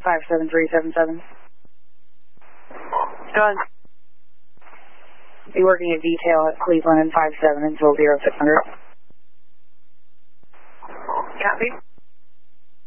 57377. Go ahead. Be working a detail at Cleveland and 57 until 0600. Copy.